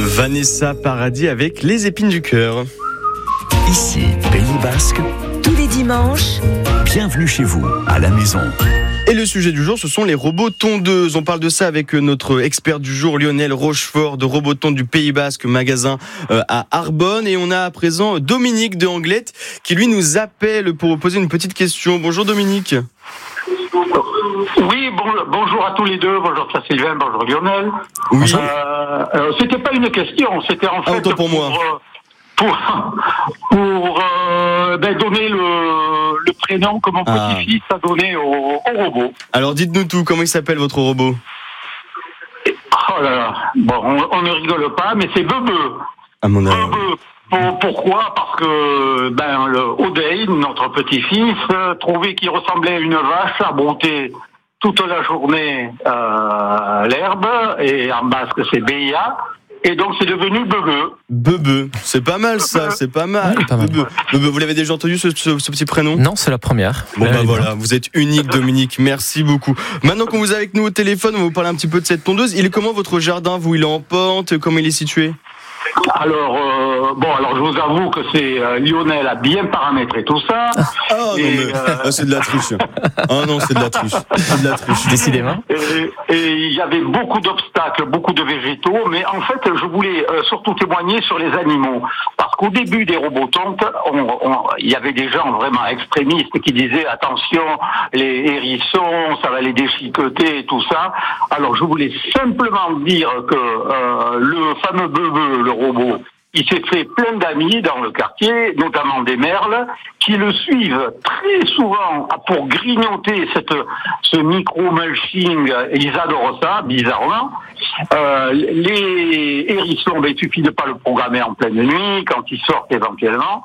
Vanessa Paradis avec Les épines du cœur. Ici, Pays Basque. Tous les dimanches. Bienvenue chez vous, à la maison. Et le sujet du jour, ce sont les robots tondeuses. On parle de ça avec notre expert du jour, Lionel Rochefort, de Robotonde du Pays Basque, magasin à Arbonne. Et on a à présent Dominique de Anglette qui, lui, nous appelle pour poser une petite question. Bonjour Dominique. Oui, bonjour à tous les deux. Bonjour Sylvain, bonjour Lionel. Oui. C'était pas une question, c'était en fait autant pour moi. Pour donner le prénom que mon petit-fils a donné au robot. Alors dites-nous tout, comment il s'appelle votre robot? Oh là là, bon, on ne rigole pas, mais c'est Bebe. À mon avis. Bebe. Pourquoi? Parce que le Odeil, notre petit-fils, trouvait qu'il ressemblait à une vache, à brouter toute la journée l'herbe, et en basque c'est Beia. Et donc c'est devenu Bebe. Bebe, c'est pas mal ça, c'est pas mal. Oui, pas mal. Bebe, vous l'avez déjà entendu ce petit prénom? Non, c'est la première. Bon voilà, vous êtes unique Dominique, merci beaucoup. Maintenant qu'on vous a avec nous au téléphone, on va vous parler un petit peu de cette tondeuse. Il est comment votre jardin? Vous, il est en pente? Comment il est situé? Alors je vous avoue que c'est Lionel a bien paramétré tout ça. C'est de la triche. Ah non, c'est de la triche. C'est de la triche. Décidément. Et il y avait beaucoup d'obstacles, beaucoup de végétaux, mais en fait, je voulais surtout témoigner sur les animaux. Parce qu'au début des robotontes, il y avait des gens vraiment extrémistes qui disaient attention, les hérissons, ça va les déchiqueter et tout ça. Alors je voulais simplement dire que le fameux Bebe, le robot, il s'est fait plein d'amis dans le quartier, notamment des merles, qui le suivent très souvent pour grignoter ce micro-mulching. Ils adorent ça, bizarrement. Les hérissons, il suffit de pas le programmer en pleine nuit, quand ils sortent éventuellement.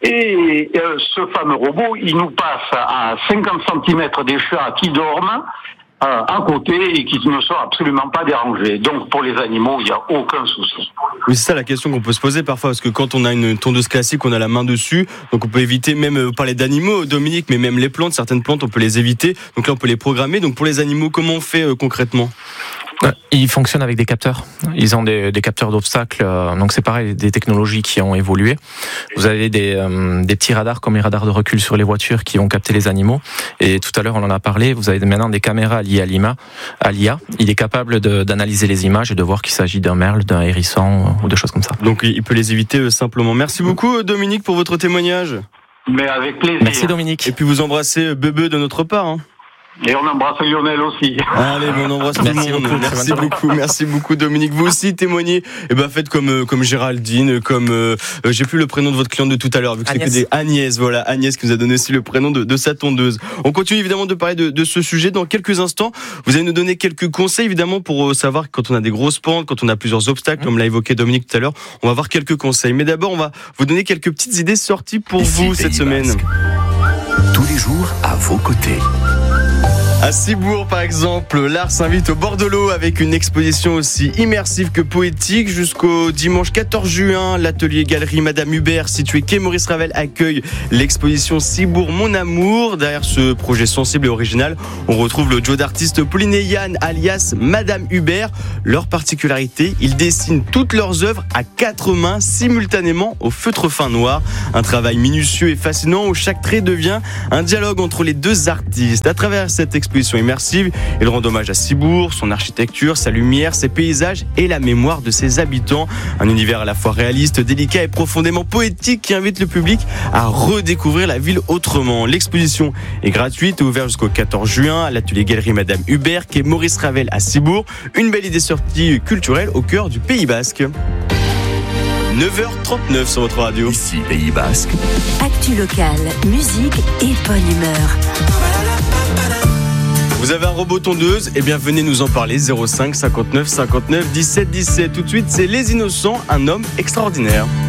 Et ce fameux robot, il nous passe à 50 cm des chats qui dorment, à côté et qui ne sont absolument pas dérangés. Donc pour les animaux, il n'y a aucun souci. Oui, c'est ça la question qu'on peut se poser parfois, parce que quand on a une tondeuse classique, on a la main dessus, donc on peut éviter, même parler d'animaux, Dominique, mais même les plantes, certaines plantes, on peut les éviter. Donc là, on peut les programmer. Donc pour les animaux, comment on fait concrètement? Ils fonctionnent avec des capteurs. Ils ont des capteurs d'obstacles. Donc c'est pareil, des technologies qui ont évolué. Vous avez des petits radars comme les radars de recul sur les voitures qui vont capter les animaux. Et tout à l'heure on en a parlé. Vous avez maintenant des caméras liées à l'IA. Il est capable d'analyser les images et de voir qu'il s'agit d'un merle, d'un hérisson ou de choses comme ça. Donc il peut les éviter simplement. Merci beaucoup Dominique pour votre témoignage. Mais avec plaisir. Merci Dominique. Et puis vous embrassez Bebe de notre part. Hein. Et on embrasse Lionel aussi. Allez, on embrasse tout le monde. Merci beaucoup Dominique. Vous aussi témoignez. Faites comme Géraldine, comme j'ai plus le prénom de votre cliente de tout à l'heure, vu que c'est que des Agnès. Voilà, Agnès qui nous a donné aussi le prénom de sa tondeuse. On continue évidemment de parler de ce sujet dans quelques instants. Vous allez nous donner quelques conseils évidemment pour savoir quand on a des grosses pentes, quand on a plusieurs obstacles, comme l'a évoqué Dominique tout à l'heure. On va voir quelques conseils. Mais d'abord, on va vous donner quelques petites idées sorties pour vous cette semaine. Tous les jours à vos côtés. À Cibourg, par exemple, l'art s'invite au bord de l'eau avec une exposition aussi immersive que poétique. Jusqu'au dimanche 14 juin, l'atelier galerie Madame Hubert, situé quai Maurice Ravel, accueille l'exposition Cibourg Mon Amour. Derrière ce projet sensible et original, on retrouve le duo d'artistes Pauline et Yann, alias Madame Hubert. Leur particularité, ils dessinent toutes leurs œuvres à 4 mains, simultanément au feutre fin noir. Un travail minutieux et fascinant où chaque trait devient un dialogue entre les deux artistes. À travers cette exposition immersive, il rend hommage à Cibourg, son architecture, sa lumière, ses paysages et la mémoire de ses habitants. Un univers à la fois réaliste, délicat et profondément poétique qui invite le public à redécouvrir la ville autrement. L'exposition est gratuite et ouverte jusqu'au 14 juin à l'atelier galerie Madame Hubert, quai Maurice Ravel à Cibourg. Une belle idée sortie culturelle au cœur du Pays Basque. 9h39 sur votre radio. Ici, Pays Basque. Actu locale, musique et bonne humeur. Vous avez un robot tondeuse? Eh bien, venez nous en parler. 05 59 59 17 17. Tout de suite, c'est Les Innocents, un homme extraordinaire.